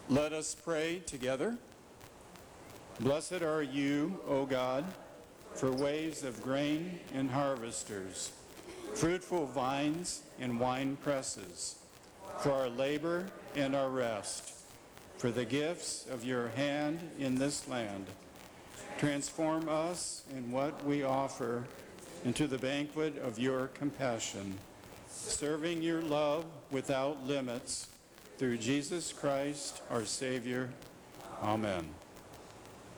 Let us pray together. Blessed are you, O God, for waves of grain and harvesters, fruitful vines and wine presses, for our labor and our rest, for the gifts of your hand in this land. Transform us in what we offer into the banquet of your compassion, serving your love without limits, through Jesus Christ, our Savior. Amen.